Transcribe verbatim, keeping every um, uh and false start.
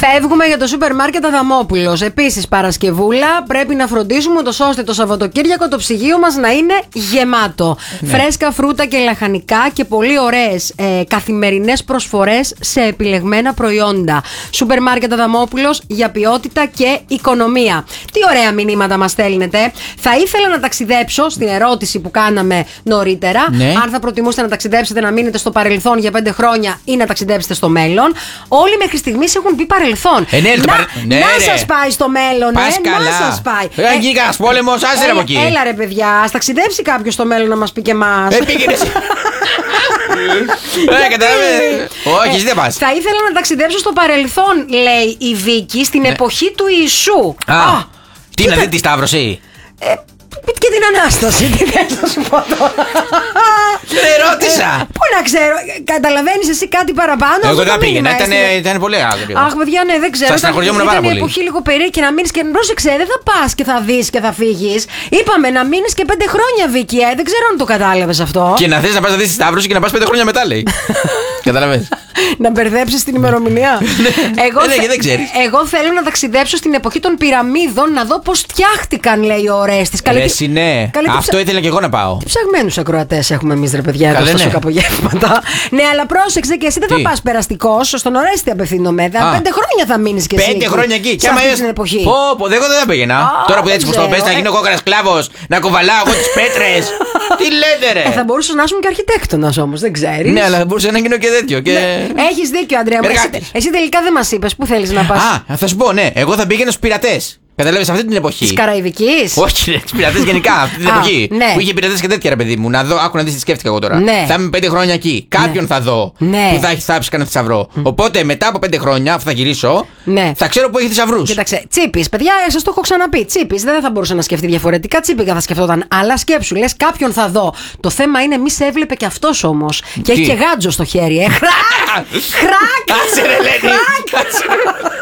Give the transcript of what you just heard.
Φεύγουμε για το σούπερ μάρκετ Αδαμόπουλος. Επίσης, Παρασκευούλα, πρέπει να φροντίσουμε ούτως ώστε το Σαββατοκύριακο το ψυγείο μας να είναι γεμάτο. Ναι. Φρέσκα φρούτα και λαχανικά και πολύ ωραίες ε, καθημερινές προσφορές σε επιλεγμένα προϊόντα. Σούπερ μάρκετ Αδαμόπουλος για ποιότητα και οικονομία. Τι ωραία μηνύματα μας στέλνετε. Θα ήθελα να ταξιδέψω, στην ερώτηση που κάναμε νωρίτερα, ναι. αν θα προτιμούσατε να ταξιδέψετε, να μείνετε στο παρελθόν για πέντε χρόνια ή να ταξιδέψετε στο μέλλον. Όλοι μέχρι στιγμής έχουν πει παρελθόν. Ε, ναι, να παρε... ναι, να ναι. σας πάει στο μέλλον, Πας ε, καλά. να σας πάει. Ε, γίγας πόλεμος, άσε ρε από εκεί. Έλα ρε παιδιά, ας ταξιδέψει κάποιος στο μέλλον να μας πει και εμάς. Ε, πήγαινε. Ε, καταλάβες. Όχι, εσύ δεν πας. Θα ήθελα να ταξιδέψω στο παρελθόν, λέει η Βίκη, στην εποχή του Ιησού. Α, τι να δει τη Σταύρωση. Και την Ανάσταση, τι θες να σου πω τώρα. Δεν ρώτησα. Πού να ξέρω, καταλαβαίνεις εσύ κάτι παραπάνω. Εγώ δεν πήγαινα, ήταν πολύ άγριο. Αχ, παιδιά, ναι, δεν ξέρω. Θα στεναχωριόμουν πάρα πολύ. Ήταν η εποχή λίγο περίεργη και να μείνεις και πρόσεξε, δεν θα πας και θα δεις και θα φύγεις. Είπαμε να μείνεις και πέντε χρόνια, Βίκη, ε, δεν ξέρω αν το κατάλαβες αυτό. Και να θες να πας να δεις τη Σταύρωση και να πας πέντε χρόνια μετά, λέει. Καταλαβαίνεις. Να μπερδέψεις την ημερομηνία. εγώ, ναι, θε... δεν ξέρεις. εγώ θέλω να ταξιδέψω στην εποχή των πυραμίδων να δω πώς φτιάχτηκαν, λέει ο Ορέστης. Εσύ, ναι. Καλή... Αυτό ψα... ήθελα και εγώ να πάω. Τι ψαγμένους ακροατές έχουμε εμείς, ρε παιδιά, εδώ στα σοκαπογεύματα. Ναι, αλλά πρόσεξε και εσύ δεν θα πας περαστικός. Στον Ορέστη απευθύνομαι. Πέντε χρόνια θα μείνεις και εσύ. Πέντε χρόνια εκεί. Και αυτή την εποχή. Πω, πω, εγώ δεν θα πήγαινα. Τώρα που έτσι πως το πες, να γίνω κόκκαρας σκλάβος, να κουβαλάω εγώ τις πέτρες. Τι λέτε, ρε. Θα μπορούσες να ήσουν και αρχιτέκτονας όμως, δεν ξέρεις. Ναι, αλλά θα μπορούσα να γίνω και τέτοιο. Έχεις δίκιο, Αντρέα μου. Εσύ τελικά δεν μας είπες πού θέλεις να πας. Α, θα σου πω, ναι. Εγώ θα πήγαινα στους πειρατές. Καταλάβες αυτή την εποχή. Της Καραϊβικής. Όχι, ναι, τους πειρατές γενικά. Αυτή την εποχή. Ναι. Που είχε πειρατές και τέτοια, ρε παιδί μου. Να δω, άκου να δεις τι σκέφτηκα εγώ τώρα. Ναι. Θα είμαι πέντε χρόνια εκεί. Κάποιον ναι. θα δω Ναι. που θα έχει θάψει κανένα θησαυρό. Mm. Οπότε μετά από πέντε χρόνια, αφού θα γυρίσω, ναι. θα ξέρω που έχει θησαυρούς. Κοίταξε, Τσίπης, παιδιά, σας το έχω ξαναπεί. Τσίπης δεν θα μπορούσε να σκεφτεί διαφορετικά. Τσίπικα θα σκεφτόταν. Αλλά σκέψου, λες κάποιον θα δω. Το θέμα είναι μη σε έβλεπε και αυτός όμως. Και έχει και γάντζο στο χέρι, ε. Χρακ! Χρακ! Κάτσε ρε, Ελένη.